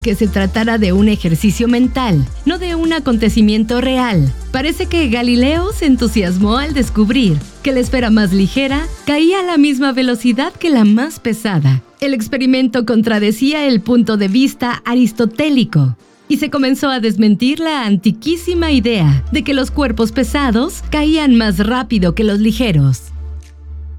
que se tratara de un ejercicio mental, no de un acontecimiento real. Parece que Galileo se entusiasmó al descubrir que la esfera más ligera caía a la misma velocidad que la más pesada. El experimento contradecía el punto de vista aristotélico y se comenzó a desmentir la antiquísima idea de que los cuerpos pesados caían más rápido que los ligeros.